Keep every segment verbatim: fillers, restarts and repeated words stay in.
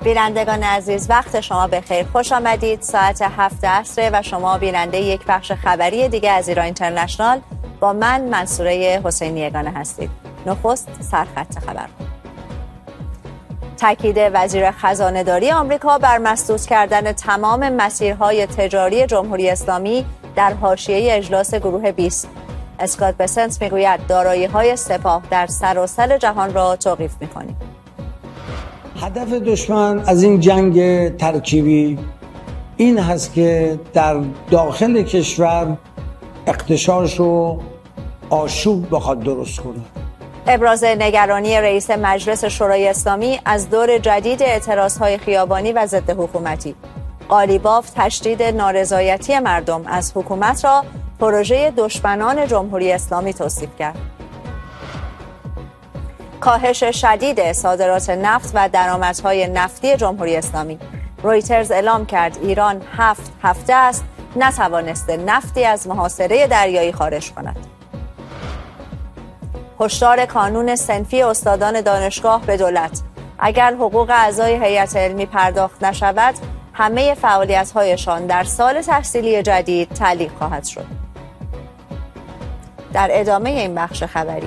بینندگان عزیز، وقت شما بخیر، خوش آمدید. ساعت هفت عصر و شما بیننده یک بخش خبری دیگه از ایران اینترنشنال با من منصوره حسینی یگانه هستید. نخست سرخط خبر. تاکید وزیر خزانه داری آمریکا بر مسدود کردن تمام مسیرهای تجاری جمهوری اسلامی در حاشیه اجلاس گروه بیست. اسکات بسنت میگوید دارایی‌های سپاه در سراسر جهان را توقیف می‌کنیم. هدف دشمن از این جنگ ترکیبی این هست که در داخل کشور اغتشاش و آشوب بخواد درست کنه. ابراز نگرانی رئیس مجلس شورای اسلامی از دور جدید اعتراضهای خیابانی و ضد حکومتی. قالیباف تشدید نارضایتی مردم از حکومت را پروژه دشمنان جمهوری اسلامی توصیف کرد. کاهش شدید صادرات نفت و درآمدهای نفتی جمهوری اسلامی. رویترز اعلام کرد ایران هفت هفته است نتوانسته نفتی از محاصره دریایی خارج کند. هشدار کانون صنفی استادان دانشگاه به دولت: اگر حقوق اعضای هیئت علمی پرداخت نشود، همه فعالیت‌هایشان در سال تحصیلی جدید تعلیق خواهد شد. در ادامه این بخش خبری،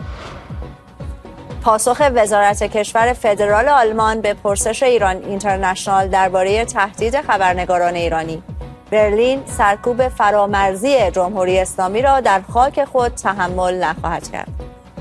پاسخ وزارت کشور فدرال آلمان به پرسش ایران اینترنشنال درباره تهدید خبرنگاران ایرانی. برلین سرکوب فرامرزی جمهوری اسلامی را در خاک خود تحمل نخواهد کرد.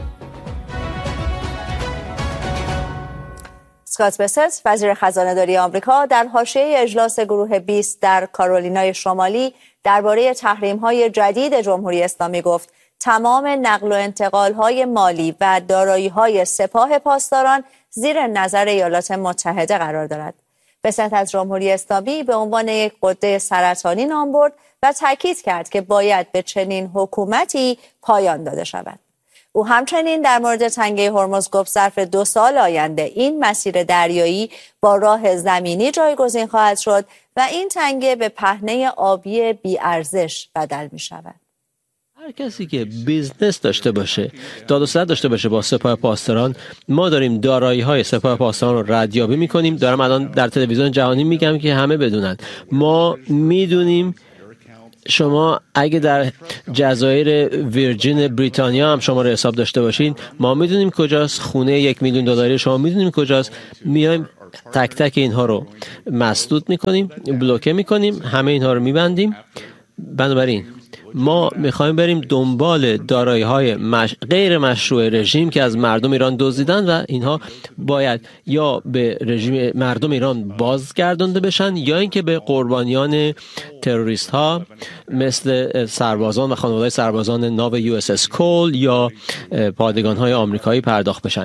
اسکات بسنت وزیر خزانه داری آمریکا در حاشیه اجلاس گروه بیست در کارولینای شمالی درباره تحریم‌های جدید جمهوری اسلامی گفت تمام نقل و انتقال‌های مالی و دارایی‌های سپاه پاسداران زیر نظر ایالات متحده قرار دارد. بسنت از جمهوری اسلامی به عنوان یک غده سرطانی نام برد و تاکید کرد که باید به چنین حکومتی پایان داده شود. او همچنین در مورد تنگه هرمز گفت ظرف دو سال آینده این مسیر دریایی با راه زمینی جایگزین خواهد شد و این تنگه به پهنه آبی بی‌ارزش بدل می شود. هر کسی که بیزنس داشته باشه، داد و ستد داشته باشه با سپاه پاسداران، ما داریم دارایی‌های سپاه پاسداران رو ردیابی می‌کنیم. دارم الان در تلویزیون جهانی میگم که همه بدونن. ما میدونیم شما اگه در جزایر ویرجین بریتانیا هم شما رو حساب داشته باشین، ما میدونیم کجاست. خونه یک میلیون دلاری شما میدونیم کجاست. میایم تک تک اینها رو مسدود میکنیم، بلوکه میکنیم، همه اینها رو میبندیم. بنابراین ما میخوایم بریم دنبال دارایی‌های مش... غیر مشروع رژیم که از مردم ایران دزدیدن و اینها باید یا به رژیم مردم ایران بازگردانده بشن یا اینکه به قربانیان تروریست ها مثل سربازان و خانواده سربازان ناو یو اس اس کول یا پادگان های آمریکایی پرداخت بشن.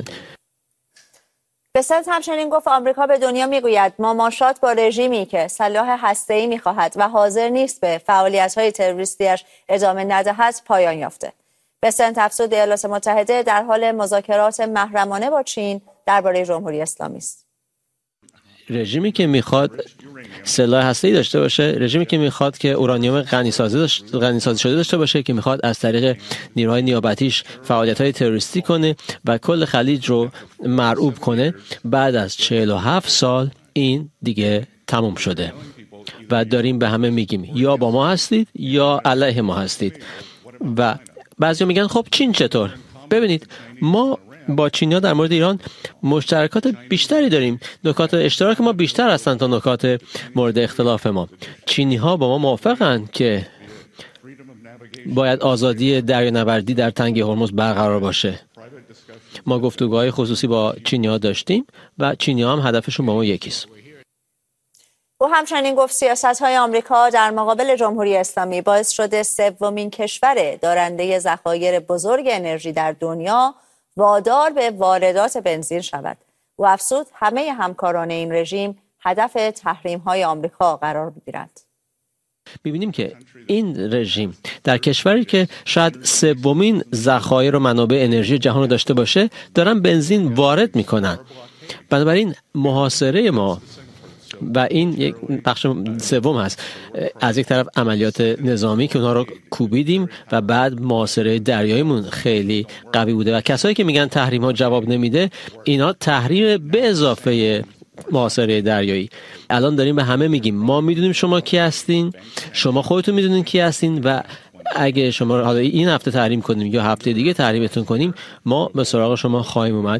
بسنت همچنین گفت آمریکا به دنیا میگوید مماشات با رژیمی که سلاح هسته‌ای میخواهد و حاضر نیست به فعالیت‌های تروریستیش ادامه ندهد پایان یافته. بسنت افزود ایالات متحده در حال مذاکرات محرمانه با چین درباره جمهوری اسلامی است. رژیمی که میخواد سلاح هسته‌ای داشته باشه، رژیمی که میخواد که اورانیوم غنی‌سازی غنی‌سازی شده داشته باشه، که میخواد از طریق نیروهای نیابتیش فعالیت‌های تروریستی کنه و کل خلیج رو مرعوب کنه، بعد از چهل و هفت سال این دیگه تموم شده و داریم به همه میگیم یا با ما هستید یا علیه ما هستید. و بعضیا میگن خب چین چطور؟ ببینید ما با چینیا در مورد ایران مشترکات بیشتری داریم. نکات اشتراک ما بیشتر هستند تا نکات مورد اختلاف ما. چینی ها با ما موافقند که باید آزادی دریانوردی در تنگه هرمز برقرار باشه. ما گفتگوهای خصوصی با چینی ها داشتیم و چینی ها هم هدفشون با ما یکیست. او همچنین گفت سیاست‌های آمریکا در مقابل جمهوری اسلامی باعث شده سومین کشور دارنده ذخایر بزرگ انرژی در دنیا وادار به واردات بنزین شود. او افزود همه همکاران این رژیم هدف تحریم‌های آمریکا قرار می‌گیرند. می‌بینیم که این رژیم در کشوری که شاید سومین ذخایر و منابع انرژی جهان رو داشته باشه دارن بنزین وارد می‌کنن. بنابراین محاصره ما و این یک بخش سوم هست. از یک طرف عملیات نظامی که اونها رو کوبیدیم و بعد محاصره دریاییمون خیلی قوی بوده و کسایی که میگن تحریم ها جواب نمیده، اینا تحریم به اضافه محاصره دریایی. الان داریم به همه میگیم ما میدونیم شما کی هستین، شما خودتون میدونین کی هستین و اگه شما حالا این هفته تحریم کنیم یا هفته دیگه تحریمتون کنیم ما به سراغ شما خواهیم اومد.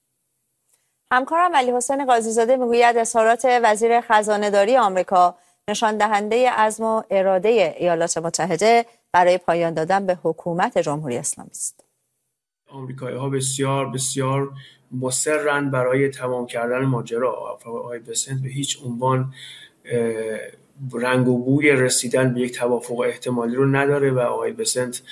همکارم علی حسین قاضی‌زاده میگوید اظهارات وزیر خزانه‌داری آمریکا نشان دهنده عزم و اراده ایالات متحده برای پایان دادن به حکومت جمهوری اسلامی است. آمریکایی‌ها بسیار بسیار مصرن برای تمام کردن ماجرا. آقای بسنت به هیچ عنوان رنگ و بوی رسیدن به یک توافق احتمالی رو نداره و آقای بسنت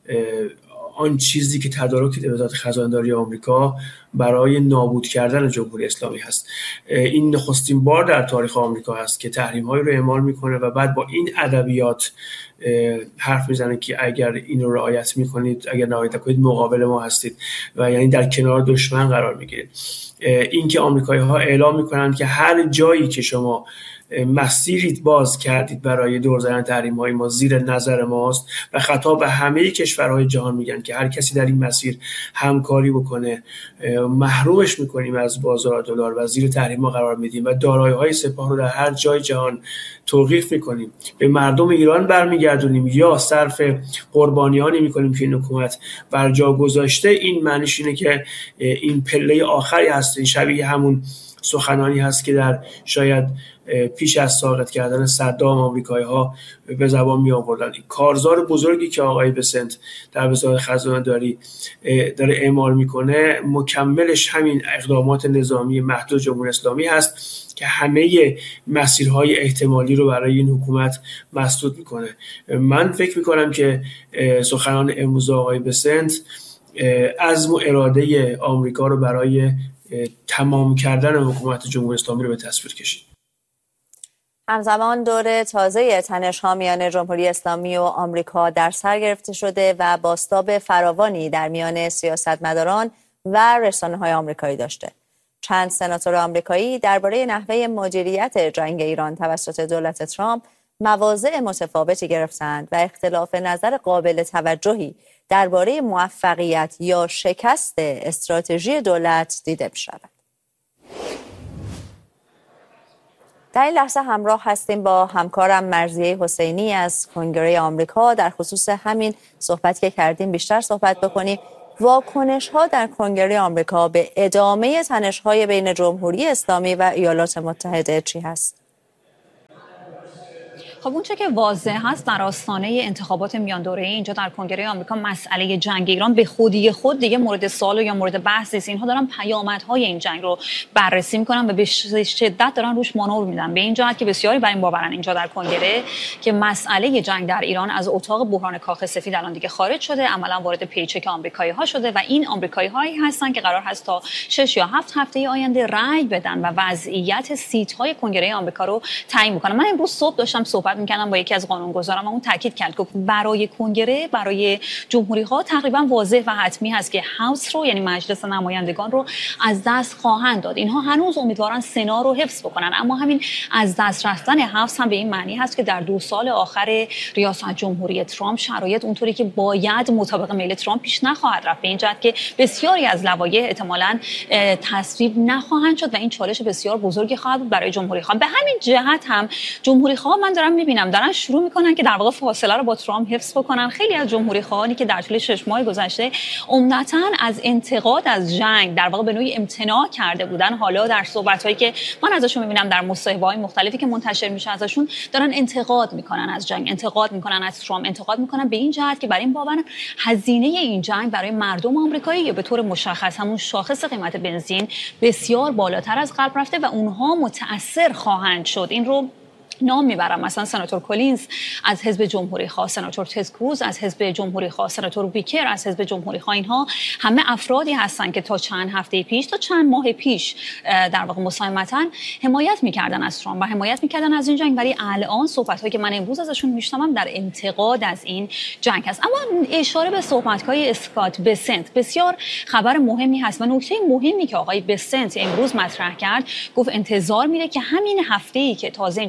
آن چیزی که تدارک وزارت خزانه‌داری آمریکا برای نابود کردن جمهوری اسلامی هست. این نخستین بار در تاریخ آمریکا هست که تحریم‌هایی رو اعمال میکنه و بعد با این ادبیات حرف میزنه که اگر این رو رعایت میکنید، اگر رعایت کنید مقابل ما هستید و یعنی در کنار دشمن قرار میگیرید. این که آمریکایی‌ها اعلام میکنن که هر جایی که شما مسیری باز کردید برای دور زدن تحریم‌های ما زیر نظر ماست و خطاب به همه کشورهای جهان میگن که هر کسی در این مسیر همکاری بکنه محرومش میکنیم از بازار دلار و زیر تحریم ما قرار میدیم و دارایی‌های سپاه رو در هر جای جهان توقیف میکنیم، به مردم ایران برمیگردونیم یا صرف قربانیانی میکنیم که این حکومت بر جا گذاشته. این معنیش اینه که این پله آخری هست، شبیه همون سخنانی هست که در شاید پیش از ساقط کردن صدام آمریکایی‌ها به زبان می آوردن. کارزار بزرگی که آقای بسنت در وزارت خزانه‌داری داره اعمال میکنه مکملش همین اقدامات نظامی محدود جمهوری اسلامی هست که همه مسیرهای احتمالی رو برای این حکومت مسدود میکنه. من فکر میکنم که سخنان امروز آقای بسنت عزم و اراده آمریکا رو برای تمام کردن حکومت جمهوری اسلامی رو به تصویر کشید. همزمان دور تازه تنش‌ها میان جمهوری اسلامی و آمریکا در سر گرفته شده و بازتاب فراوانی در میان سیاستمداران و رسانه‌های آمریکایی داشته. چند سناتور آمریکایی درباره نحوه مدیریت جنگ ایران توسط دولت ترامپ مواضع متفاوتی گرفتند و اختلاف نظر قابل توجهی درباره موفقیت یا شکست استراتژی دولت دیده می‌شود. در این لحظه همراه هستیم با همکارم مرضیه حسینی از کنگره آمریکا در خصوص همین صحبتی که کردیم بیشتر صحبت بکنیم. واکنش‌ها در کنگره آمریکا به ادامه تنش‌های بین جمهوری اسلامی و ایالات متحده چی هست؟ خب اون چه که واضح هست در آستانه انتخابات میان دوره‌ای اینجا در کنگره آمریکا مسئله جنگ ایران به خودی خود دیگه مورد سوال یا مورد بحث نیست. اینها دارن پیامدهای این جنگ رو بررسی میکنن و به شدت دارن روش مانور میدن، به این جهت که بسیاری بر این باورن اینجا در کنگره که مسئله جنگ در ایران از اتاق بحران کاخ سفید الان دیگه خارج شده، عملا وارد پیچک آمریکایی‌ها شده و این آمریکایی‌هایی هستن که قرار هست تا شش یا هفت هفته آینده رأی بدن و وضعیت سیت‌های کنگره آمریکا رو تعیین میکنن. من امروز صبح داشتم صحبت می‌کردم با یکی از قانونگذاران و اون تاکید کرد که برای کنگره، برای جمهوری‌ها تقریبا واضح و حتمی هست که هاوس رو، یعنی مجلس نمایندگان رو از دست خواهند داد. اینها هنوز امیدوارن سنا رو حفظ بکنن، اما همین از دست رفتن هاوس هم به این معنی هست که در دو سال آخر ریاست جمهوری ترامپ شرایط اونطوری که باید مطابق میل ترامپ پیش نخواهد رفت، به این جهت که بسیاری از لوایح احتمالاً تصویب نخواهند شد و این چالش بسیار بزرگی خواهد بود برای جمهوری‌ها. به همین جهت هم جمهوری‌ها من دارم می‌بینم دارن شروع میکنن که در واقع فاصله رو با ترامپ حفظ بکنن. خیلی از جمهوری خواهانی که در طول شش ماه گذشته عمدتاً از انتقاد از جنگ در واقع به نوعی امتناع کرده بودن، حالا در صحبت‌هایی که من ازشون میبینم در مصاحبه‌های مختلفی که منتشر میشه ازشون دارن انتقاد میکنن از جنگ، انتقاد میکنن از ترامپ، انتقاد میکنن به این جهت که برای این باورن هزینه این جنگ برای مردم آمریکایی یا به طور مشخص همون شاخص قیمت بنزین بسیار بالاتر از قبل رفته و اونها متأثر خواهند شد. این رو نام میبرم، مثلا سناتور کولینز از حزب جمهوری خواه، سناتور تد کروز از حزب جمهوری خواه، سناتور ویکر از حزب جمهوری خواه، اینها همه افرادی هستن که تا چند هفته پیش تا چند ماه پیش در واقع مسالمتاً حمایت میکردن از ترامپ و حمایت میکردن از این جنگ، ولی الان صحبت‌هایی که من امروز ازشون میشنوم در انتقاد از این جنگ هست. اما اشاره به صحبت‌های اسکات بسنت بسیار خبر مهمی هست و نکته مهمی که آقای بسنت امروز مطرح کرد، گفت انتظار میره که همین هفته‌ای که تازه اینجا در آمریکا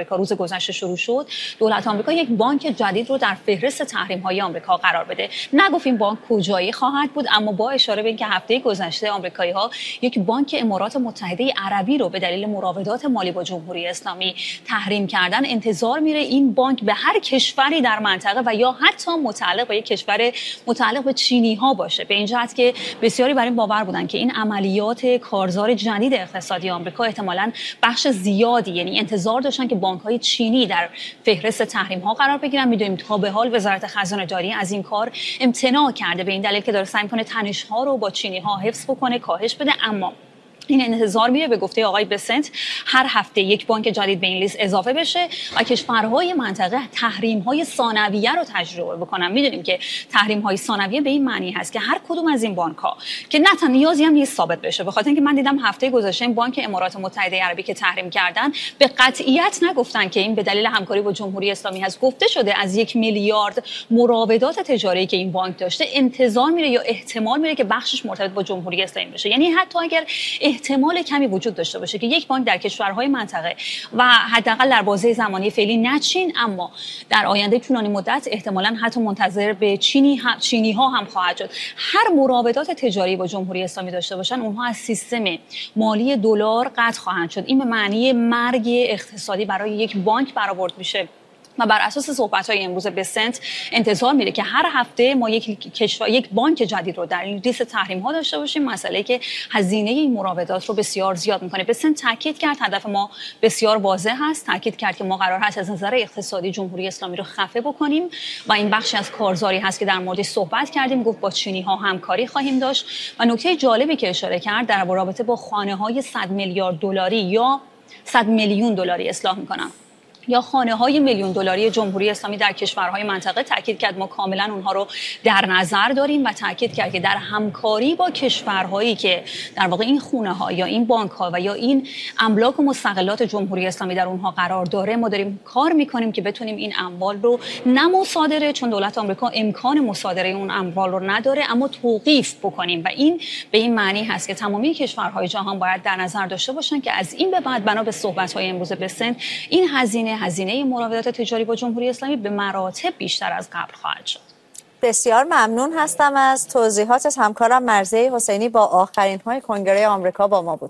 آمریکا روز گذشته شروع شد، دولت آمریکا یک بانک جدید رو در فهرست تحریم‌های آمریکا قرار بده. نگفت این بانک کجایی خواهد بود، اما با اشاره به اینکه هفته گذشته آمریکایی‌ها یک بانک امارات متحده عربی رو به دلیل مراودات مالی با جمهوری اسلامی تحریم کردن، انتظار میره این بانک به هر کشوری در منطقه و یا حتی متعلق به یک کشور متعلق به چینی‌ها باشه. به این جهت که بسیاری بر این باور بودن که این عملیات کارزار جدید اقتصادی آمریکا احتمالاً بخش زیادی، یعنی انتظار داشتن که بانک‌های چینی در فهرست تحریم‌ها قرار بگیرن. می‌دونیم تا به حال وزارت خزانه داری از این کار امتناع کرده، به این دلیل که داره سعی می‌کنه تنش‌ها رو با چینی‌ها حفظ بکنه، کاهش بده. اما این انتظار میره به گفته آقای بسنت هر هفته یک بانک جدید به این لیست اضافه بشه و کشورهای منطقه تحریم‌های ثانویه رو تجربه بکنن. میدونیم که تحریم‌های ثانویه به این معنی هست که هر کدوم از این بانک‌ها که نه تنها نیازی هم نیست ثابت بشه، به خاطر اینکه من دیدم هفته گذشته بانک امارات متحده عربی که تحریم کردن به قطعیت نگفتن که این به دلیل همکاری با جمهوری اسلامی هست. گفته شده از یک میلیارد مراودات تجاری که این بانک داشته انتظار میره یا احتمال میره که بخشش مرتبط با جمهوری اسلامی بشه. یعنی حتی اگر احتمال کمی وجود داشته باشه که یک بانک در کشورهای منطقه و حداقل در بازه زمانی فعلی نه چین، اما در آینده طولانی مدت احتمالاً حتی منتظر به چینی ها چینی ها هم خواهد شد، هر مراودات تجاری با جمهوری اسلامی داشته باشن اونها از سیستم مالی دلار قطع خواهند شد. این به معنی مرگ اقتصادی برای یک بانک برآورد میشه و بر اساس صحبت‌های امروز بسنت انتظار میره که هر هفته ما یک کشور یک بانک جدید رو در این لیست تحریم‌ها داشته باشیم، مسئله که هزینه این مراودات رو بسیار زیاد می‌کنه. بسنت تاکید کرد هدف ما بسیار واضح است، تاکید کرد که ما قرار هست از نظر اقتصادی جمهوری اسلامی رو خفه بکنیم و این بخشی از کارزاری هست که در موردش صحبت کردیم. گفت با چینی‌ها همکاری خواهیم داشت و نکته جالبی که اشاره کرد در رابطه با خانه‌های صد میلیارد دلاری یا صد میلیون دلاری اصلاح می‌کنم یا خانه‌های میلیون دلاری جمهوری اسلامی در کشورهای منطقه، تاکید کرد ما کاملا اونها رو در نظر داریم و تاکید کرد که در همکاری با کشورهایی که در واقع این خونه‌ها یا این بانک‌ها و یا این املاک و مستغلات جمهوری اسلامی در اونها قرار داره، ما داریم کار می‌کنیم که بتونیم این اموال رو نه مصادره، چون دولت آمریکا امکان مصادره اون اموال رو نداره، اما توقیف بکنیم و این به این معنی هست که تمامی کشورهای جهان باید در نظر داشته باشن که از این به بعد بنا به صحبت‌های امروز بسنت این هزینه هزینه مراودات تجاری با جمهوری اسلامی به مراتب بیشتر از قبل خواهد شد. بسیار ممنون هستم از توضیحات همکارم مرضیه حسینی با آخرین های کنگره آمریکا با ما بود.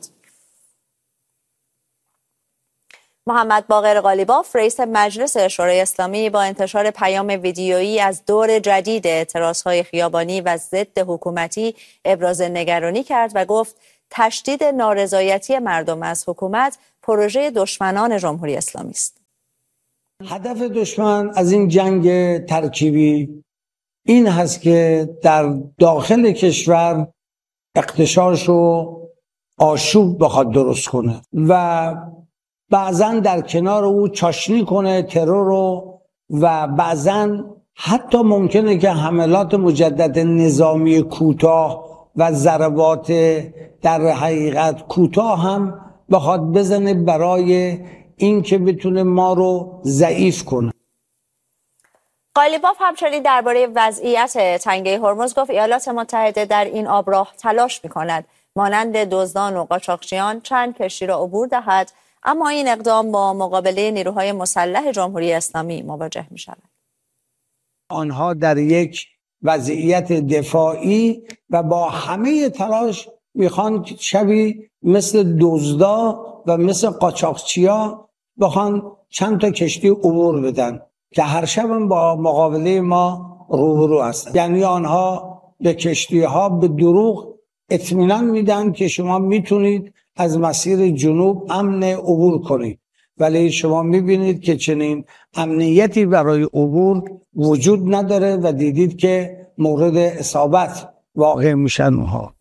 محمد باقر قالیباف رئیس مجلس شورای اسلامی با انتشار پیام ویدیویی از دور جدید اعتراضهای خیابانی و ضد حکومتی ابراز نگرانی کرد و گفت تشدید نارضایتی مردم از حکومت پروژه دشمنان جمهوری اسلامی است. هدف دشمن از این جنگ ترکیبی این هست که در داخل کشور اغتشاش و آشوب بخواد درست کنه و بعضن در کنار او چاشنی کنه ترور رو و بعضن حتی ممکنه که حملات مجدد نظامی کوتاه و ضربات در حقیقت کوتاه هم بخواد بزنه برای این که بتونه ما رو ضعیف کنه. قالیباف همچنین درباره وضعیت تنگه هرمز گفت ایالات متحده در این آبراه تلاش می‌کند مانند دزدان و قاچاقچیان چند کشتی را عبور دهد، اما این اقدام با مقابله نیروهای مسلح جمهوری اسلامی مواجه می‌شود. آنها در یک وضعیت دفاعی و با همه تلاش میخوان شبی مثل دزدا و مثل قاچاقچیا بخوان چند تا کشتی عبور بدن که هر شب با مقابله ما روبرو هستن. یعنی آنها به کشتی ها به دروغ اطمینان میدن که شما میتونید از مسیر جنوب امن عبور کنید، ولی شما میبینید که چنین امنیتی برای عبور وجود نداره و دیدید که مورد اصابت واقع میشن اونها.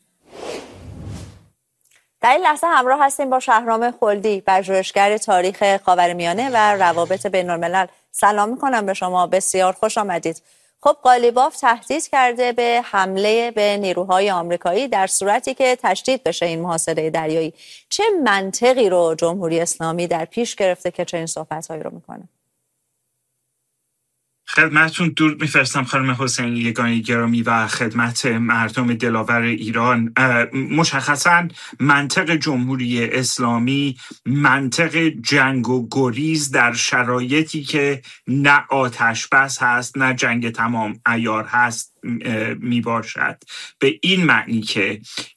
در این لحظه همراه هستیم با شهرام خلدی، پژوهشگر تاریخ خاورمیانه و روابط بین الملل. سلام میکنم به شما، بسیار خوش آمدید. خب قالیباف تهدید کرده به حمله به نیروهای آمریکایی در صورتی که تشدید بشه این محاصره دریایی. چه منطقی رو جمهوری اسلامی در پیش گرفته که چنین صحبت‌هایی رو میکنه؟ خدمتتون درود میفرستم خانم حسینی یگانه گرامی و خدمت مردم دلاور ایران. مشخصا منطق جمهوری اسلامی منطق جنگ و گریز در شرایطی که نه آتش بس هست نه جنگ تمام عیار هست می باشد، به این معنی که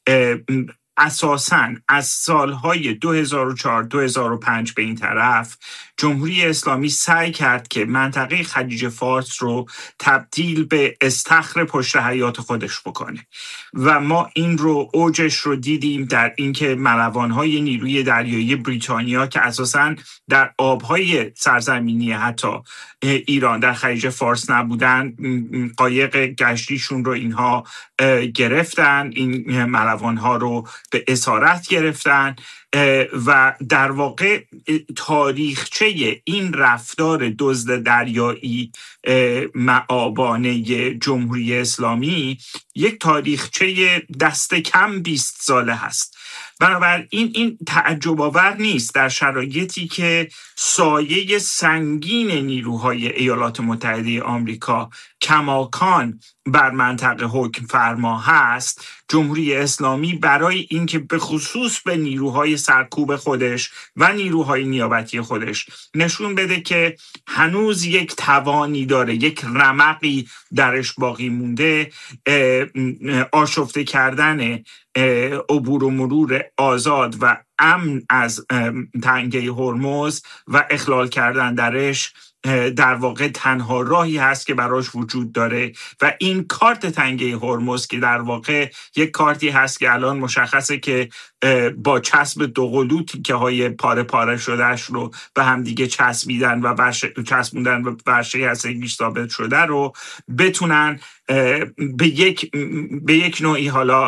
اساساً از سالهای دو هزار و چهار دو هزار و پنج به این طرف جمهوری اسلامی سعی کرد که منطقه خلیج فارس رو تبدیل به استخر پشت حیات خودش بکنه و ما این رو اوجش رو دیدیم در اینکه ملوان‌های نیروی دریایی بریتانیا که اساساً در آبهای سرزمینی حتی ایران در خلیج فارس نبودن، قایق گشتیشون رو اینها گرفتن، این ملوان‌ها رو به اسارت گرفتن و در واقع تاریخچه این رفتار دزد دریایی مآبانه جمهوری اسلامی یک تاریخچه دست کم بیست ساله هست. بنابراین این تعجب آور نیست در شرایطی که سایه سنگین نیروهای ایالات متحده آمریکا کماکان بر منطقه حکم فرما هست، جمهوری اسلامی برای اینکه به خصوص به نیروهای سرکوب خودش و نیروهای نیابتی خودش نشون بده که هنوز یک توانی داره، یک رمقی درش باقی مونده، آشفته کردن عبور و مرور آزاد و امن از تنگه هرمز و اخلال کردن درش در واقع تنها راهی هست که براش وجود داره و این کارت تنگه هرمز که در واقع یک کارتی هست که الان مشخصه که با چسب دوقلو تیکه های پاره پاره شدهش رو به هم دیگه چسبیدن و برش... چسبوندن و برشه هستگیش ثابت شده رو بتونن به یک به یک نوعی حالا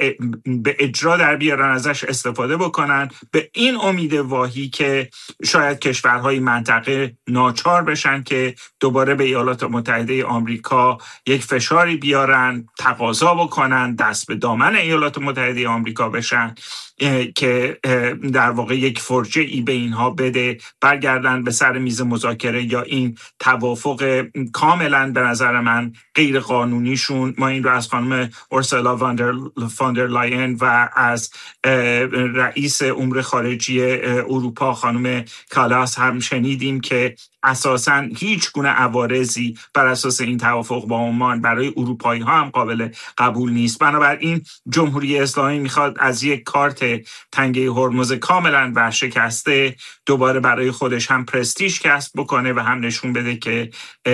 به اجرا در بیارن، ازش استفاده بکنن، به این امید واهی که شاید کشورهای منطقه ناچار بشن که دوباره به ایالات متحده آمریکا یک فشاری بیارن، تقاضا بکنن، دست به دامن ایالات متحده آمریکا بشن که در واقع یک فرجه ای به اینها بده، برگردن به سر میز مذاکره یا این توافق کاملا به نظر من غیر قانونیشون. ما این رو از خانم اورسولا فاندر لاین و از رئیس امور خارجی اروپا خانم کالاس هم شنیدیم که اساساً هیچ گونه عوارضی بر اساس این توافق با عمان برای اروپایی ها هم قابل قبول نیست. بنابراین جمهوری اسلامی میخواد از یک کارت تنگه هرمز کاملا ورشکسته دوباره برای خودش هم پرستیژ کسب بکنه و هم نشون بده که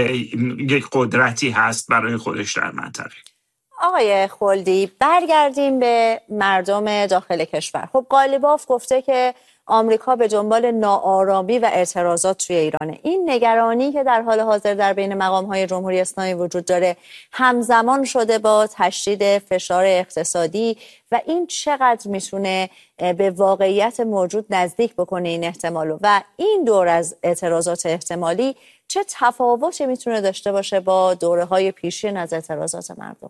یک قدرتی هست برای خودش در منطقه. آقای خلدی، برگردیم به مردم داخل کشور. خب قالیباف گفته که آمریکا به دنبال ناآرامی و اعتراضات توی ایرانه. این نگرانی که در حال حاضر در بین مقام‌های جمهوری اسلامی وجود داره همزمان شده با تشدید فشار اقتصادی و این چقدر میتونه به واقعیت موجود نزدیک بکنه این احتمالو و این دور از اعتراضات احتمالی چه تفاوتی میتونه داشته باشه با دوره‌های پیشین از اعتراضات مردم؟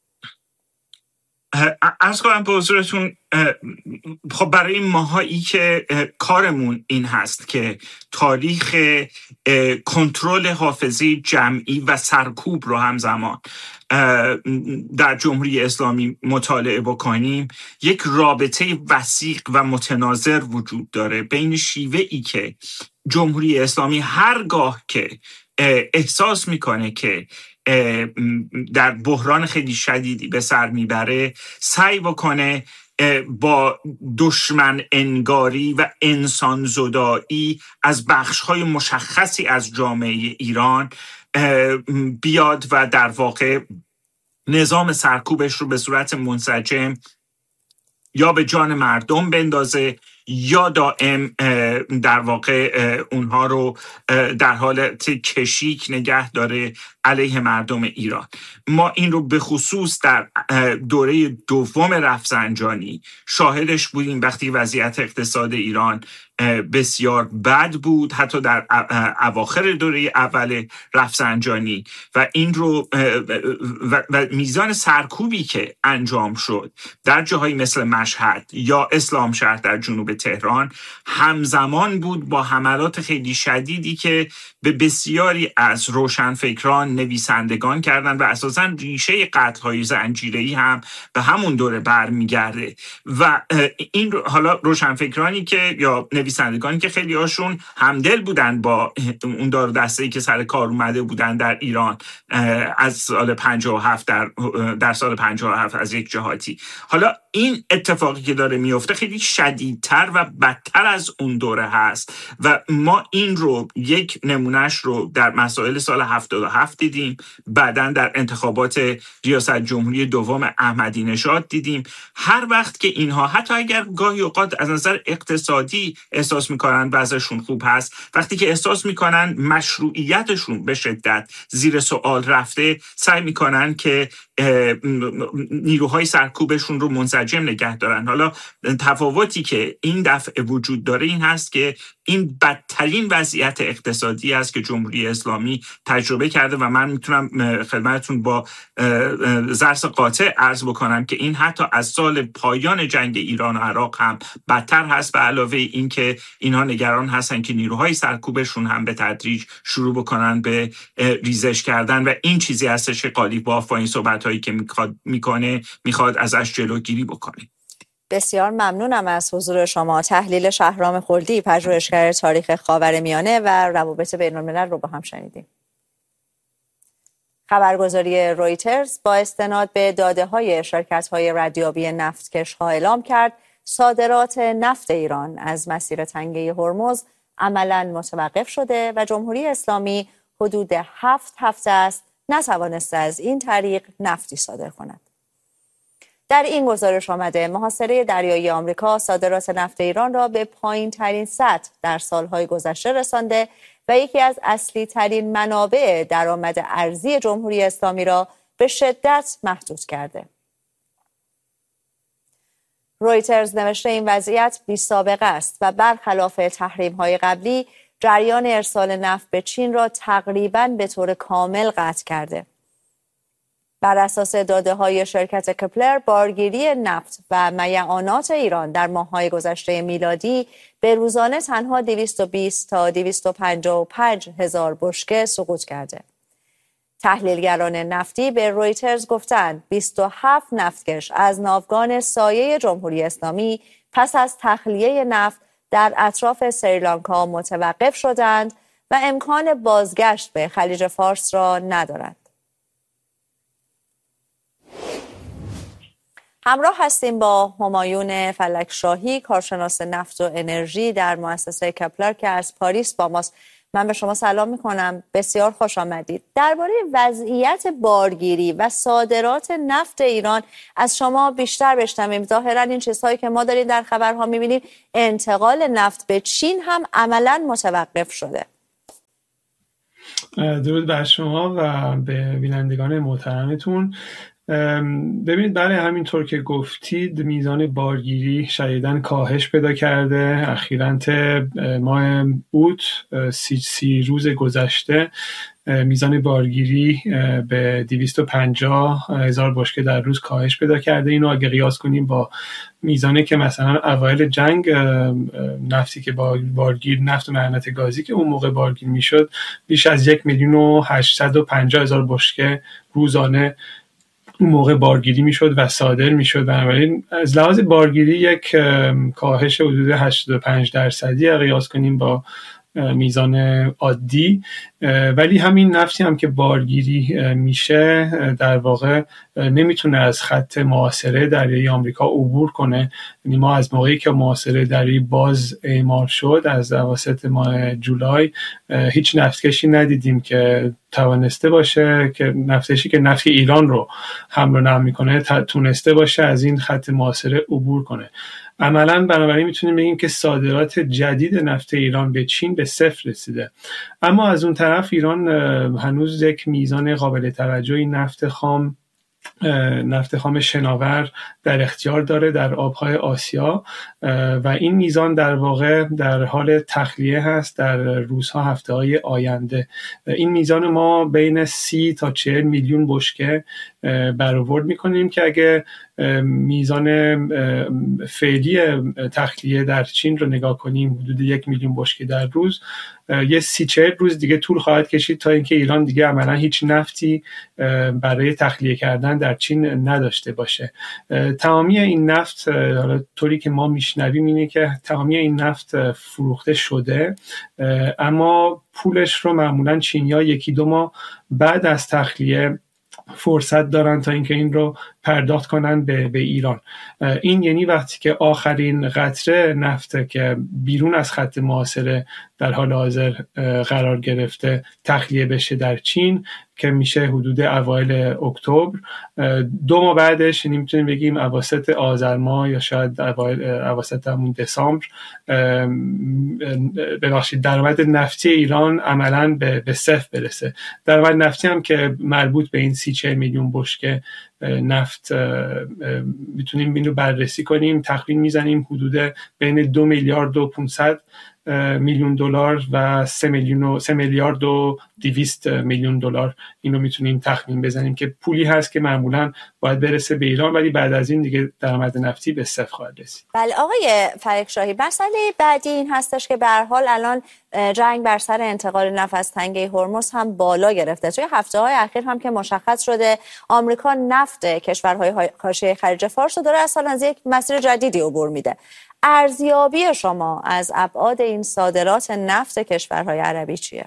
عرض کنم به حضورتون، خب برای ماهایی که کارمون این هست که تاریخ کنترل حافظه جمعی و سرکوب رو همزمان در جمهوری اسلامی مطالعه بکنیم، یک رابطه وثیق و متناظر وجود داره بین شیوه ای که جمهوری اسلامی هرگاه که احساس میکنه که در بحران خیلی شدیدی به سر میبره، سعی بکنه با دشمن انگاری و انسان زدایی از بخش‌های مشخصی از جامعه ایران بیاد و در واقع نظام سرکوبش رو به صورت منسجم یا به جان مردم بندازه یا دائم در واقع اونها رو در حالت کشیک نگه داره علیه مردم ایران. ما این رو به خصوص در دوره دوم رفسنجانی شاهدش بودیم وقتی وضعیت اقتصاد ایران بسیار بد بود، حتی در اواخر دوره اول رفسنجانی، و این رو و, و میزان سرکوبی که انجام شد در جاهای مثل مشهد یا اسلام شهر در جنوب تهران همزمان همزمان بود با حملات خیلی شدیدی که به بسیاری از روشنفکران، نویسندگان کردن و اساساً ریشه قتل‌های زنجیره‌ای هم به همون دوره برمیگرده. و این حالا روشنفکرانی که یا نویسندگانی که خیلی هاشون همدل بودن با اون دار و دسته‌ای که سر کار اومده بودن در ایران از سال پنجاه و هفت در در سال پنجاه و هفت از یک جهاتی. حالا این اتفاقی که داره میفته خیلی شدیدتر و بدتر از اون دوره هست و ما این رو یک نمونهش رو در مسائل سال هفتاد و هفت دیدیم، بعداً در انتخابات ریاست جمهوری دوم احمدی نژاد دیدیم. هر وقت که اینها حتی اگر گاهی اوقات از نظر اقتصادی احساس میکنن وضعشون خوب هست، وقتی که احساس میکنن مشروعیتشون به شدت زیر سوال رفته، سعی میکنن که نیروهای سرکوبشون رو منسجم نگه دارن. حالا تفاوتی که این دفعه وجود داره این هست که این بدترین وضعیت اقتصادی است که جمهوری اسلامی تجربه کرده و من میتونم خدمتتون با ضرس قاطع عرض بکنم که این حتی از سال پایان جنگ ایران و عراق هم بدتر هست، به علاوه این که اینها نگران هستن که نیروهای سرکوبشون هم به تدریج شروع بکنن به ریزش کردن و این چیزی هستش که قالیباف با این صحبت‌هایی که میخواد میکنه میخواد ازش جلوگیری بکنه. بسیار ممنونم از حضور شما. تحلیل شهرام خلدی، پژوهشگر تاریخ خاورمیانه و روابط بین‌الملل رو با هم شنیدیم. خبرگزاری رویترز با استناد به داده‌های شرکت‌های ردیابی نفتکش‌ها اعلام کرد صادرات نفت ایران از مسیر تنگه هرمز عملاً متوقف شده و جمهوری اسلامی حدود هفت هفته است نتوانسته از این طریق نفتی صادر کند. در این گزارش آمده محاصره دریایی آمریکا صادرات نفت ایران را به پایین ترین سطح در سالهای گذشته رسانده و یکی از اصلی ترین منابع درآمد ارزی جمهوری اسلامی را به شدت محدود کرده. رویترز نوشته این وضعیت بی سابقه است و برخلاف تحریم‌های قبلی جریان ارسال نفت به چین را تقریباً به طور کامل قطع کرده. بر اساس داده‌های شرکت کپلر، بارگیری نفت و میعانات ایران در ماه‌های گذشته میلادی به روزانه تنها دویست و بیست تا دویست و پنجاه و پنج هزار بشکه سقوط کرده. تحلیلگران نفتی به رویترز گفتند بیست و هفت نفتکش از ناوگان سایه جمهوری اسلامی پس از تخلیه نفت در اطراف سریلانکا متوقف شدند و امکان بازگشت به خلیج فارس را ندارند. همراه هستیم با همایون فلکشاهی، کارشناس نفت و انرژی در مؤسسه کپلر که از پاریس با ماست. من به شما سلام میکنم، بسیار خوش آمدید. درباره وضعیت بارگیری و صادرات نفت ایران از شما بیشتر بشنویم. ظاهرا این چیزهایی که ما داریم در خبرها میبینیم، انتقال نفت به چین هم عملاً متوقف شده. درود بر شما و به بینندگان محترمتون. ببینید، برای همینطور که گفتید میزان بارگیری شدیداً کاهش پیدا کرده. اخیراً ماه اوت سی, سی روز گذشته میزان بارگیری به دویست و پنجاه هزار بشکه در روز کاهش پیدا کرده. اینو اگه قیاس کنیم با میزانی که مثلا اوایل جنگ نفتی که بارگیر نفت و معدنیات گازی که اون موقع بارگیر میشد بیش از یک میلیون و هشتصد و پنجاه هزار بشکه روزانه اون موقع بارگیری میشد و صادر میشد. بنابراین از لحاظ بارگیری یک کاهش حدود هشتاد و پنج درصدی قیاس کنیم با میزان عادی. ولی همین نفتی هم که بارگیری میشه در واقع نمیتونه از خط محاصره دریایی آمریکا عبور کنه. یعنی ما از موقعی که محاصره دریایی باز اعمال شد از اواسط ماه جولای هیچ نفتکشی ندیدیم که توانسته باشه که نفتکشی که نفت ایران رو حمل و نقل میکنه تونسته باشه از این خط محاصره عبور کنه. عملاً بنابراین میتونیم بگیم که صادرات جدید نفت ایران به چین به صفر رسیده. اما از اون طرف ایران هنوز یک میزان قابل توجهی نفت خام نفت خام شناور در اختیار داره در آبهای آسیا و این میزان در واقع در حال تخلیه هست در روزها هفته های آینده. این میزان ما بین سی تا چهل میلیون بشکه برآورد میکنیم که اگه میزان فعلی تخلیه در چین رو نگاه کنیم، حدود یک میلیون بشکه در روز، یه سی چهل روز دیگه طول خواهد کشید تا اینکه ایران دیگه عملا هیچ نفتی برای تخلیه کردن در چین نداشته باشه. تمامی این نفت، حالا طوری که ما میشنویم اینه که تمامی این نفت فروخته شده، اما پولش رو معمولا چینی‌ها یکی دو ماه بعد از تخلیه فرصت دارن تا اینکه این رو پرداخت کنن به, به ایران. این یعنی وقتی که آخرین قطره نفت که بیرون از خط محاصره در حال حاضر قرار گرفته تخلیه بشه در چین که میشه حدود اوایل اکتبر، دو ماه بعدش یعنی میتونیم بگیم اواسط آذر ماه یا شاید اواسط همون دسامبر، ببخشید درآمد نفتی ایران عملاً به, به صفر برسه. درآمد نفتی هم که مربوط به این سی چهل میلیون بشکه نفت میتونیم اینو بررسی کنیم، تخمین میزنیم حدود بین دو میلیارد و پانصد میلیون دلار و سه میلیون و سه میلیارد و دویست میلیون دلار اینو میتونیم تخمین بزنیم که پولی هست که معمولا باید برسه به ایران، ولی بعد از این دیگه درآمد نفتی به صفر خواهد رسید. بله آقای فلکشاهی، مسئله بعدی این هستش که به هر حال الان جنگ بر سر انتقال نفت از تنگه هرمز هم بالا گرفته. توی هفته‌های اخیر هم که مشخص شده آمریکا نفت کشورهای حاشیه خلیج فارس رو داره اصلا از یک مسیر جدیدی عبور میده. ارزیابی شما از ابعاد این صادرات نفت کشورهای عربی چیه؟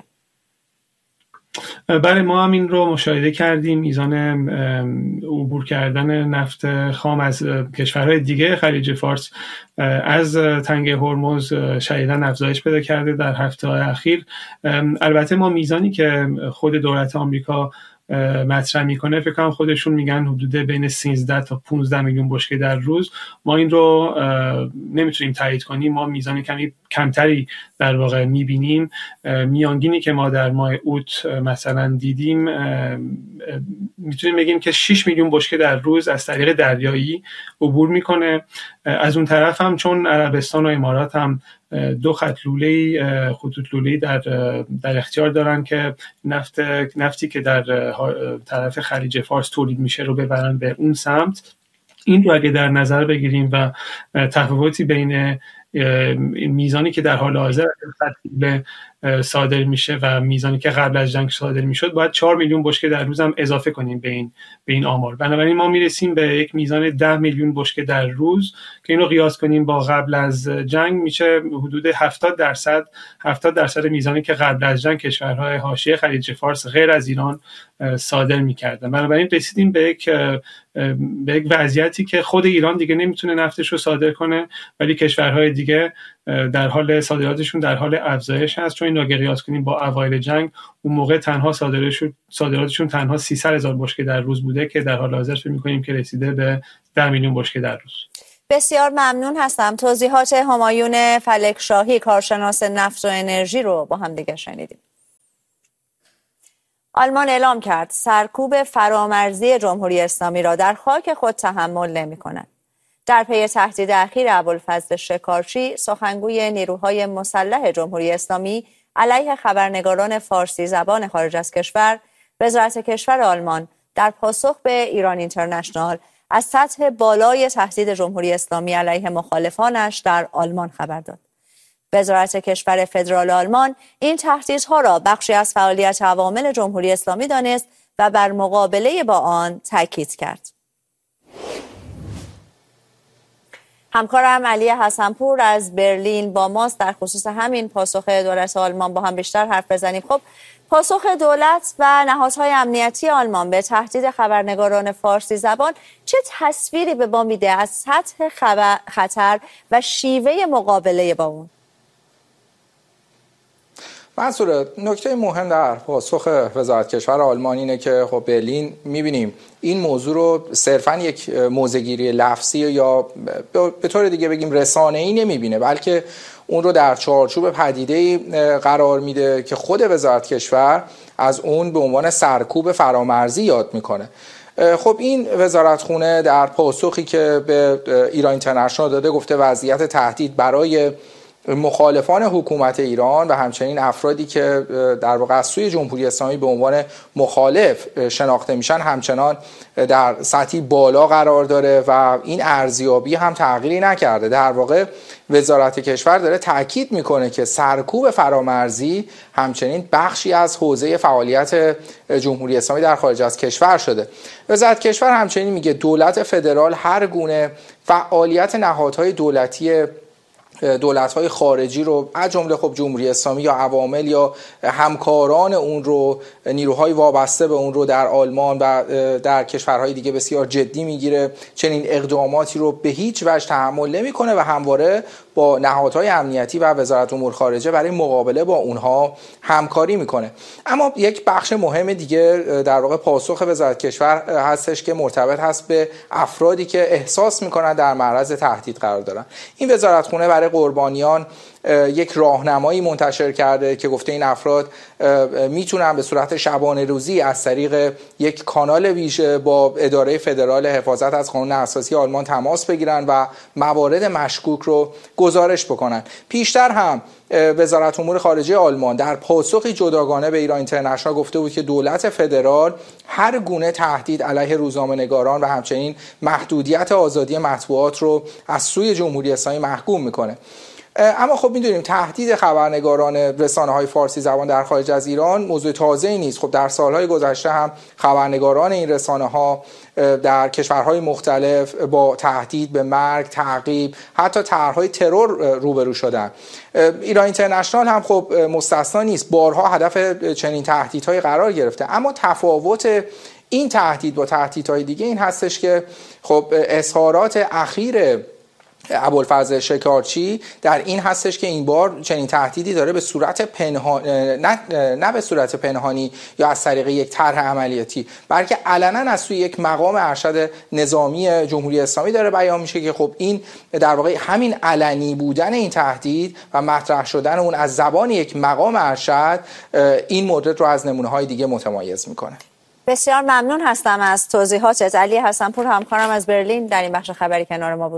بله ما هم این رو مشاهده کردیم، میزان عبور کردن نفت خام از کشورهای دیگه خلیج فارس از تنگه هرمز شدیداً افزایش پیدا کرده در هفته‌های اخیر. البته ما میزانی که خود دولت آمریکا مطرح میکنه فکر کنم خودشون میگن حدود بین سیزده تا پانزده میلیون بشکه در روز، ما این رو نمیتونیم تایید کنیم، ما میزان کمی کمتری در واقع میبینیم. میانگینی که ما در ماه اوت مثلا دیدیم میتونیم بگیم که شش میلیون بشکه در روز از طریق دریایی عبور میکنه. از اون طرف هم چون عربستان و امارات هم دو خط لوله‌ای خطوط لوله‌ای در در اختیار دارن که نفت نفتی که در طرف خلیج فارس تولید میشه رو ببرن به اون سمت، این رو اگه در نظر بگیریم و تفاوتی بین میزانی که در حال حاضر خط صادر میشه و میزانی که قبل از جنگ صادر میشد، باید چهار میلیون بشکه در روز هم اضافه کنیم به این به این آمار. بنابراین ما میرسیم به یک میزان ده میلیون بشکه در روز که اینو قیاس کنیم با قبل از جنگ میشه حدود هفتاد درصد هفتاد درصد میزانی که قبل از جنگ کشورهای حاشیه خلیج فارس غیر از ایران صادر میکردن. بنابراین رسیدیم به یک به یک وضعیتی که خود ایران دیگه نمیتونه نفتش رو صادر کنه، ولی کشورهای دیگه در حال صادراتشون در حال افزایش هست. چون این رو قیاس کنیم با اوایل جنگ، اون موقع تنها صادراتشون صادراتشون تنها سیصد هزار بشکه در روز بوده که در حال حاضر فکر می‌کنیم که رسیده به ده میلیون بشکه در روز. بسیار ممنون هستم. توضیحات همایون فلکشاهی کارشناس نفت و انرژی رو با هم دیگه شنیدیم. آلمان اعلام کرد سرکوب فرامرزی جمهوری اسلامی را در خاک خود تحمل نمی‌کند. در پی تهدید اخیر ابوالفضل شکارچی، سخنگوی نیروهای مسلح جمهوری اسلامی علیه خبرنگاران فارسی زبان خارج از کشور، وزارت کشور آلمان در پاسخ به ایران اینترنشنال از سطح بالای تهدید جمهوری اسلامی علیه مخالفانش در آلمان خبر داد. وزارت کشور فدرال آلمان این تهدیدها را بخشی از فعالیت عوامل جمهوری اسلامی دانست و بر مقابله با آن تاکید کرد. همکارم علی حسنپور از برلین با ماست در خصوص همین پاسخ دولت آلمان با هم بیشتر حرف بزنیم. خب پاسخ دولت و نهادهای امنیتی آلمان به تهدید خبرنگاران فارسی زبان چه تصویری به ما میده از سطح خبر خطر و شیوه مقابله با اون؟ منصور، نکته مهم در پاسخ وزارت کشور آلمان اینه که خب برلین می‌بینیم این موضوع رو صرفاً یک موضع‌گیری لفظی یا به طور دیگه بگیم رسانه‌ای نمی‌بینه، بلکه اون رو در چارچوب پدیده‌ای قرار میده که خود وزارت کشور از اون به عنوان سرکوب فرامرزی یاد میکنه. خب این وزارتخونه در پاسخی که به ایران اینترنشنال داده گفته وضعیت تهدید برای مخالفان حکومت ایران و همچنین افرادی که در واقع از سوی جمهوری اسلامی به عنوان مخالف شناخته میشن همچنان در سطحی بالا قرار داره و این ارزیابی هم تغییری نکرده. در واقع وزارت کشور داره تاکید میکنه که سرکوب فرامرزی همچنین بخشی از حوزه فعالیت جمهوری اسلامی در خارج از کشور شده. وزارت کشور همچنین میگه دولت فدرال هر گونه فعالیت نهادهای دولتی دولت‌های خارجی رو از جمله خب جمهوری اسلامی یا عوامل یا همکاران اون رو، نیروهای وابسته به اون رو در آلمان و در کشورهای دیگه بسیار جدی میگیره. چنین اقداماتی رو به هیچ وجه تحمل نمی‌کنه و همواره با نهادهای امنیتی و وزارت امور خارجه برای مقابله با اونها همکاری میکنه. اما یک بخش مهم دیگه در واقع پاسخ وزارت کشور هستش که مرتبط هست به افرادی که احساس میکنن در معرض تهدید قرار دارن. این وزارتخونه برای قربانیان یک راهنمایی منتشر کرده که گفته این افراد میتونن به صورت شبانه روزی از طریق یک کانال ویژه با اداره فدرال حفاظت از قانون اساسی آلمان تماس بگیرن و موارد مشکوک رو گزارش بکنن. پیشتر هم وزارت امور خارجه آلمان در پاسخی جداگانه به ایران اینترنشنال گفته بود که دولت فدرال هر گونه تهدید علیه روزنامه‌نگاران و همچنین محدودیت آزادی مطبوعات رو از سوی جمهوری اسلامی محکوم میکنه. اما خب میدونیم تهدید خبرنگاران رسانه‌های فارسی زبان در خارج از ایران موضوع تازه‌ای نیست. خب در سالهای گذشته هم خبرنگاران این رسانه‌ها در کشورهای مختلف با تهدید به مرگ، تعقیب، حتی طرح‌های ترور روبرو شدن. ایران اینترنشنال هم خب مستثنا نیست، بارها هدف چنین تهدیدهای قرار گرفته. اما تفاوت این تهدید با تهدیدهای دیگه این هستش که خب اظهارات اخیر ابوالفضل شکارچی در این هستش که این بار چنین تهدیدی داره به صورت پنهان، نه, نه به صورت پنهانی یا از طریق یک طرح عملیاتی، بلکه علنا از سوی یک مقام ارشد نظامی جمهوری اسلامی داره بیان میشه که خب این در واقع همین علنی بودن این تهدید و مطرح شدن اون از زبان یک مقام ارشد این مورد رو از نمونه‌های دیگه متمایز میکنه. بسیار ممنون هستم از توضیحاتت. علی حسن‌پور همکارم از برلین در این بخش خبری کنار ما بود.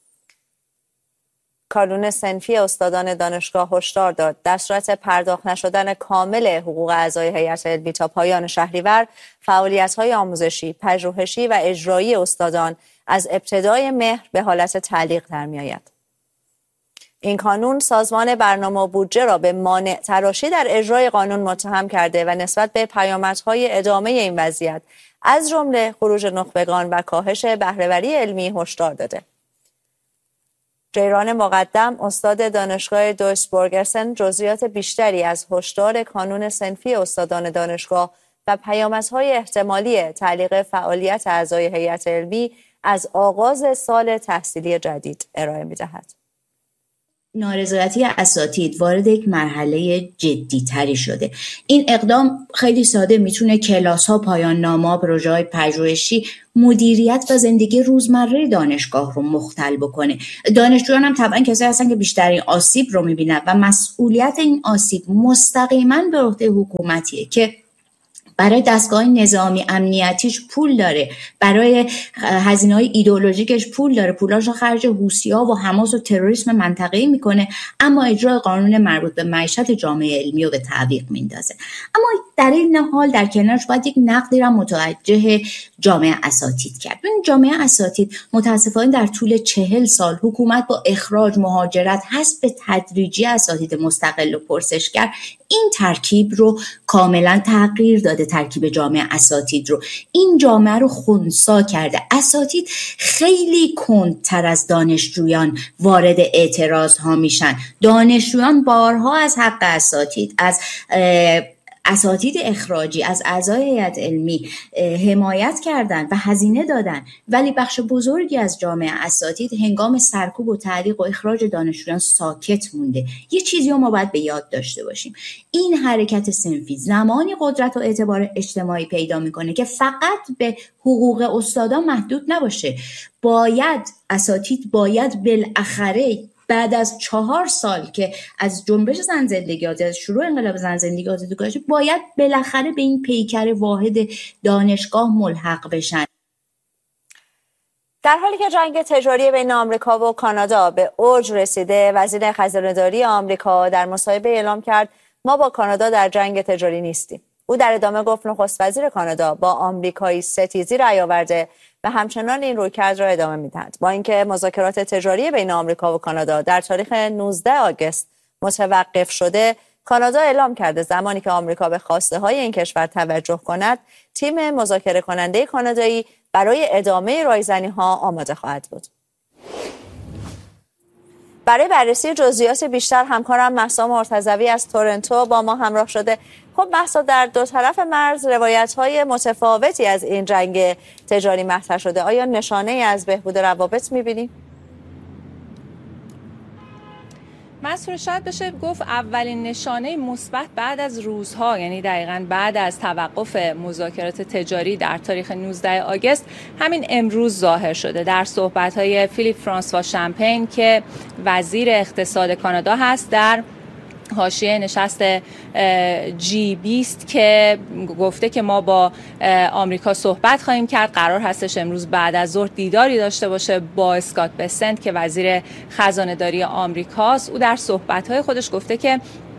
کانون صنفی استادان دانشگاه هشدار داد در صورت پرداخت نشدن کامل حقوق اعضای هیئت علمی تا پایان شهریور، فعالیت‌های آموزشی، پژوهشی و اجرایی استادان از ابتدای مهر به حالت تعلیق در می‌آید. این کانون سازمان برنامه و بودجه را به مانع تراشی در اجرای قانون متهم کرده و نسبت به پیامدهای ادامه این وضعیت از جمله خروج نخبگان و کاهش بهره‌وری علمی هشدار داده. جیران مقدم استاد دانشگاه دویسبورگسن جزئیات بیشتری از هشدار کانون صنفی استادان دانشگاه و پیامدهای احتمالی تعلیق فعالیت اعضای هیئت علمی از آغاز سال تحصیلی جدید ارائه می‌دهد. نارضایتی اساتید وارد یک مرحله جدی تری شده. این اقدام خیلی ساده میتونه کلاس ها، پایان نامه، پروژه‌های پژوهشی، مدیریت و زندگی روزمره دانشگاه رو مختل بکنه. دانشجویان هم طبعا کسایی هستن که بیشترین آسیب رو میبینن و مسئولیت این آسیب مستقیما به عهده حکومتیه که برای دستگاه نظامی امنیتیش پول داره، برای هزینه‌های ایدئولوژیکش پول داره، پولاش رو خرج حوثی‌ها و حماس و تروریسم منطقه‌ای میکنه، اما اجرای قانون مربوط به معیشت جامعه علمی رو به تعویق میندازه. اما در این حال در کنارش باید یک نقدی را متوجه جامعه اساتید کرد. این جامعه اساتید متاسفانه در طول چهل سال حکومت با اخراج، مهاجرت، حذف تدریجی اساتید مستقل و پرسشگر این ترکیب رو کاملا تغییر داده، ترکیب جامعه اساتید رو. این جامعه رو خنثی کرده. اساتید خیلی کندتر از دانشجویان وارد اعتراض ها میشن. دانشجویان بارها از حق اساتید، از اساتید اخراجی، از اعضای هیئت علمی حمایت کردند و هزینه دادند، ولی بخش بزرگی از جامعه اساتید هنگام سرکوب و تعلیق و اخراج دانشجویان ساکت مونده. یه چیزی رو ما باید به یاد داشته باشیم. این حرکت صنفی زمانی قدرت و اعتبار اجتماعی پیدا میکنه که فقط به حقوق استادان محدود نباشه. باید اساتید باید بالاخره بعد از چهار سال که از جنبش زن زندگی آزادی، از شروع انقلاب زن زندگی آزادی گذشته، باید بالاخره به این پیکر واحد دانشگاه ملحق بشن. در حالی که جنگ تجاری بین آمریکا و کانادا به اوج رسیده، وزیر خزانه‌داری آمریکا در مصاحبه اعلام کرد ما با کانادا در جنگ تجاری نیستیم. او در ادامه گفت نخست وزیر کانادا با آمریکایی ستیزی رأی آورده و همچنان این رویکرد را ادامه می‌دهد. با اینکه مذاکرات تجاری بین آمریکا و کانادا در تاریخ نوزدهم آگوست متوقف شده، کانادا اعلام کرده زمانی که آمریکا به خواسته های این کشور توجه کند، تیم مذاکره کننده کانادایی برای ادامه رایزنی ها آماده خواهد بود. برای بررسی جزئیات بیشتر همکارم مهسا مرتضوی از تورنتو با ما همراه شده. خب مهسا، در دو طرف مرز روایت‌های متفاوتی از این جنگ تجاری مطرح شده. آیا نشانه‌ای از بهبود روابط می‌بینیم؟ مسئول شاید بشه گفت اولین نشانه مثبت بعد از روزها، یعنی دقیقاً بعد از توقف مذاکرات تجاری در تاریخ نوزدهم آگوست همین امروز ظاهر شده در صحبت‌های فیلیپ فرانسوا شامپین که وزیر اقتصاد کانادا هست در حاشیه نشست جی بیست که گفته که ما با آمریکا صحبت خواهیم کرد. قرار هستش امروز بعد از ظهر دیداری داشته باشه با اسکات بسنت که وزیر خزانه‌داری آمریکاست. او در صحبت‌های خودش گفته که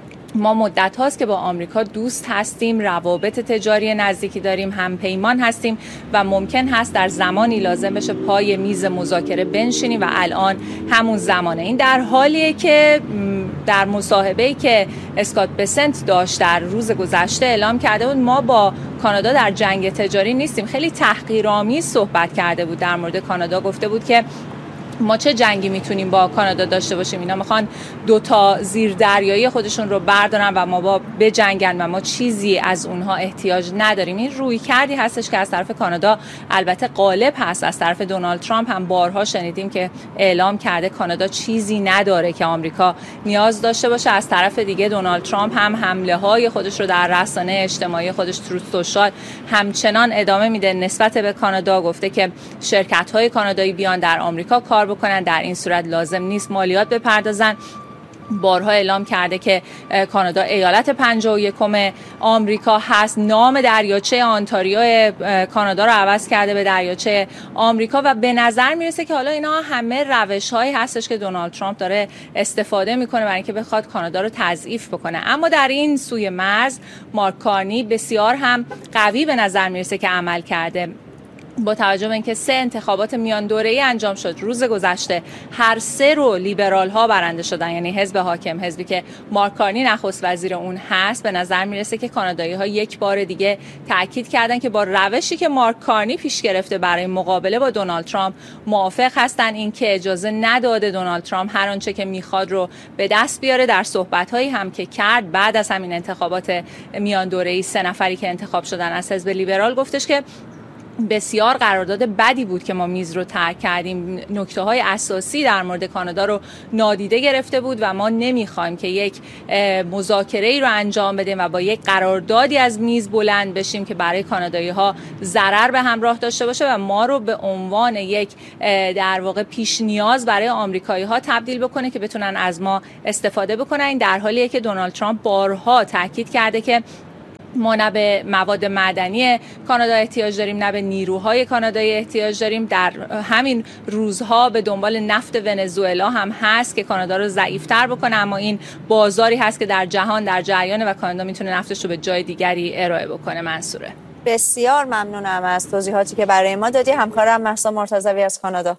ما مدت هاست که با آمریکا دوست هستیم، روابط تجاری نزدیکی داریم، هم پیمان هستیم و ممکن هست در زمانی لازم بشه پای میز مذاکره بنشینیم و الان همون زمانه. این در حالیه که در مصاحبه‌ای که اسکات بسنت داشت در روز گذشته اعلام کرده بود ما با کانادا در جنگ تجاری نیستیم. خیلی تحقیرآمیز صحبت کرده بود در مورد کانادا، گفته بود که ما چه جنگی میتونیم با کانادا داشته باشیم، اینا میخوان دو تا زیر دریایی خودشون رو بردارن و ما با بجنگن و ما چیزی از اونها احتیاج نداریم. این روی کردی هستش که از طرف کانادا البته غالب هست. از طرف دونالد ترامپ هم بارها شنیدیم که اعلام کرده کانادا چیزی نداره که آمریکا نیاز داشته باشه. از طرف دیگه دونالد ترامپ هم حمله های خودش رو در رسانه اجتماعی خودش تروت سوشال همچنان ادامه میده نسبت به کانادا. گفته که شرکت های کانادایی بیان در آمریکا کار بکنن، در این صورت لازم نیست مالیات بپردازن. بارها اعلام کرده که کانادا ایالت پنجاه و یکم آمریکا هست. نام دریاچه آنتاریو کانادا رو عوض کرده به دریاچه آمریکا و به نظر میرسه که حالا اینا همه روش‌هایی هستش که دونالد ترامپ داره استفاده میکنه برای اینکه بخواد کانادا رو تضعیف بکنه. اما در این سوی مرز مارک کارنی بسیار هم قوی به نظر میرسه که عمل کرده. با توجه به اینکه سه انتخابات میان دوره‌ای انجام شد روز گذشته، هر سه رو لیبرال ها برنده شدن، یعنی حزب حاکم، حزبی که مارک کارنی نخست وزیر اون هست. به نظر میرسه که کانادایی ها یک بار دیگه تاکید کردن که با روشی که مارک کارنی پیش گرفته برای مقابله با دونالد ترامپ موافق هستن، این که اجازه نداده دونالد ترامپ هر آنچه که میخواد رو به دست بیاره. در صحبت‌هایی هم که کرد بعد از همین انتخابات میان دوره‌ای، سه نفری که انتخاب شدن از حزب لیبرال، گفتش که بسیار قرارداد بدی بود که ما میز رو ترک کردیم، نکته های اساسی در مورد کانادا رو نادیده گرفته بود و ما نمیخوایم که یک مذاکره ای رو انجام بدیم و با یک قراردادی از میز بلند بشیم که برای کانادایی ها ضرر به همراه داشته باشه و ما رو به عنوان یک در واقع پیش نیاز برای آمریکایی ها تبدیل بکنه که بتونن از ما استفاده بکنن. این در حالیه که دونالد ترامپ بارها تاکید کرده که ما نه به مواد معدنی کانادا احتیاج داریم، نه به نیروهای کانادایی احتیاج داریم. در همین روزها به دنبال نفت ونزوئلا هم هست که کانادا رو ضعیف‌تر بکنه، اما این بازاری هست که در جهان در جریانه و کانادا میتونه نفتش رو به جای دیگری ارائه بکنه. منصوره، بسیار ممنونم از توضیحاتی که برای ما دادی. همکارم مهسا مرتضوی از کانادا.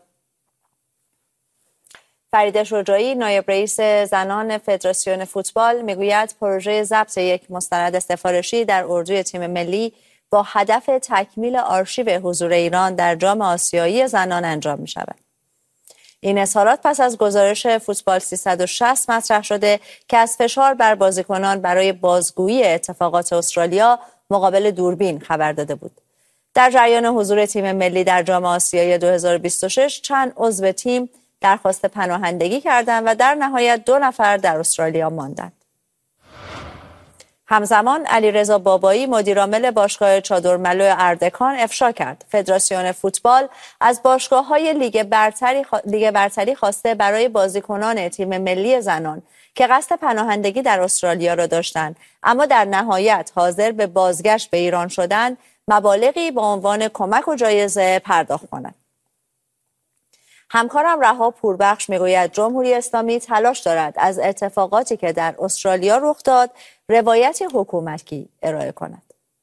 فریده شجاعی، نایب رئیس زنان فدراسیون فوتبال، میگوید پروژه ضبط یک مستند سفارشی در اردوی تیم ملی با هدف تکمیل آرشیو حضور ایران در جام آسیایی زنان انجام می شود. این اظهارات پس از گزارش فوتبال سیصد و شصت مطرح شده که از فشار بر بازیکنان برای بازگویی اتفاقات استرالیا مقابل دوربین خبر داده بود. در جریان حضور تیم ملی در جام آسیایی دو هزار و بیست و شش چند عضو تیم درخواست پناهندگی کردند و در نهایت دو نفر در استرالیا ماندند. همزمان علیرضا بابایی مدیرعامل باشگاه چادرملو اردکان افشا کرد فدراسیون فوتبال از باشگاه‌های لیگ برتری خ... لیگ برتری خواسته برای بازیکنان تیم ملی زنان که قصد پناهندگی در استرالیا را داشتند اما در نهایت حاضر به بازگشت به ایران شدند مبالغی به عنوان کمک و جایزه پرداخت کنند. همکارم رها پوربخش میگوید جمهوری اسلامی تلاش دارد از اتفاقاتی که در استرالیا رخ داد روایتی حکومتی ارائه کند.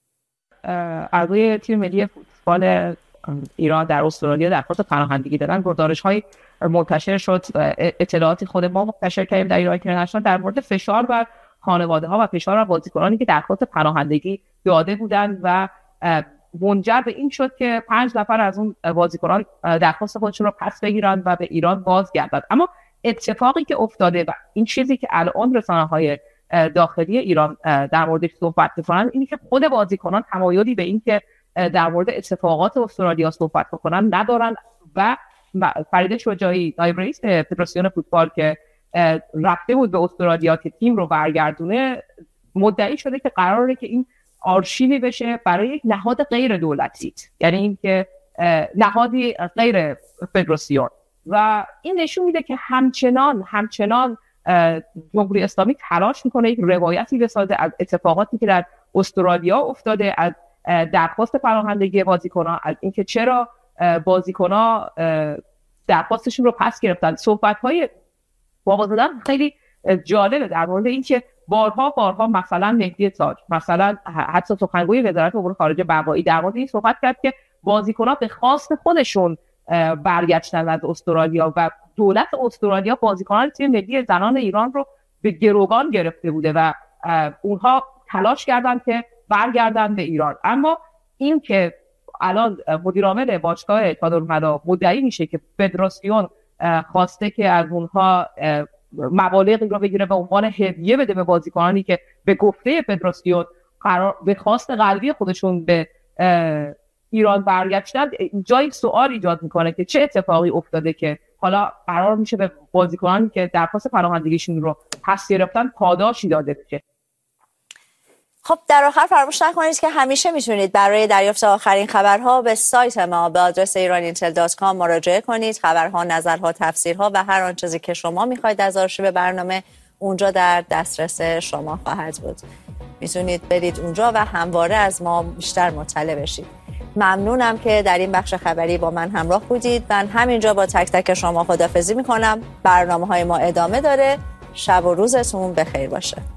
اعضای تیم ملی فوتبال ایران در استرالیا در خصوص پناهندگی دادن گزارش‌های منتشر شد، اطلاعاتی خود ما منتشر کردیم در ایران اینترنشنال در مورد فشار بر خانواده‌ها و فشار بر بازیکنانی که درخواست پناهندگی داده بودند و منجر به این شد که پنج نفر از اون بازیکنان درخواست خودشون رو پس بگیرن و به ایران بازگردند. اما اتفاقی که افتاده و این چیزی که الان رسانه‌های داخلی ایران در موردش صحبت می‌کنن اینه که خود بازیکنان تمایلی به این که در مورد اتفاقات استرالیا صحبت بکنن ندارن و فرید شجاعی نایب رئیس فدراسیون فوتبال که رفته بود به استرالیا که تیم رو برگردونه مدعی شده که قراره که این آرشیوی بشه برای یک نهاد غیر دولتی، یعنی اینکه نهادی غیر فدراسیون، و این نشون میده که همچنان همچنان جمهوری اسلامی تلاش میکنه یک روایتی بسازه از اتفاقاتی که در استرالیا افتاده، از درخواست پناهندگی بازیکن‌ها، از اینکه چرا بازیکن‌ها درخواستشون رو پس گرفتن. صحبت‌های بابا زدن خیلی جالبه در مورد اینکه بارها بارها مثلا مهدی تاج، مثلا حتی سخنگوی وزارت امور خارجه بقایی در مورد این صحبت کرد که بازیکن‌ها به خواست خودشون برگشتن از استرالیا و دولت استرالیا بازیکنان تیم ملی زنان ایران رو به گروگان گرفته بوده و اونها تلاش کردن که برگردن به ایران. اما این که الان مدیر عامل باشگاه چادرمدا مدعی میشه که فدراسیون خواسته که از اونها مبالغی رو بگیره به عنوان هدیه بده به بازیکنانی که به گفته فدراسیون قرار به خواست قلبی خودشون به ایران برگشتن، جای سوال ایجاد میکنه که چه اتفاقی افتاده که حالا قرار میشه به بازیکنانی که درخواست پناهندگیشون رو پس گرفتن پاداشی داده بشه. خب در آخر فراموش نکنید که همیشه میتونید برای دریافت آخرین خبرها به سایت ما به آدرس ایران اینتل دات کام مراجعه کنید. خبرها، نظرها، تفسیرها و هر آن چیزی که شما میخواید از آرشیو برنامه اونجا در دسترس شما خواهد بود. میتونید برید اونجا و همواره از ما بیشتر مطلع بشید. ممنونم که در این بخش خبری با من همراه بودید. من همینجا با تک تک شما خداحافظی میکنم. برنامه‌های ما ادامه داره. شب و روزتون بخیر باشه.